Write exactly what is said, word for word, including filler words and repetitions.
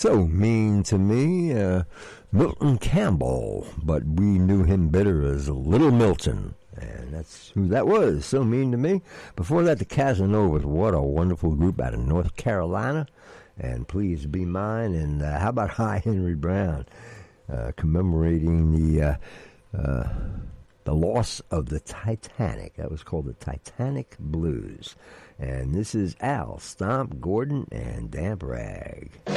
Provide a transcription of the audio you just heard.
So Mean to Me, uh, Milton Campbell, but we knew him better as Little Milton. And that's who that was, So Mean to Me. Before that, the Casanovas, what a wonderful group out of North Carolina. And Please Be Mine. And uh, how about Hi Henry Brown, uh, commemorating the uh, uh, the loss of the Titanic. That was called the Titanic Blues. And this is Al, Stomp Gordon, and Damp Rag.